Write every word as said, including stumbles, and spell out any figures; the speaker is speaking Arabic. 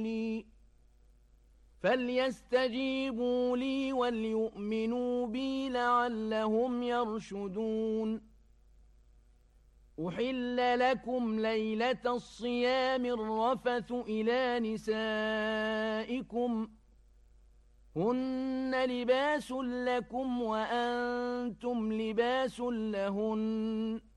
لي فليستجيبوا لي وليؤمنوا بي لعلهم يرشدون أحل لكم ليلة الصيام الرفث إلى نسائكم هن لباس لكم وأنتم لباس لهن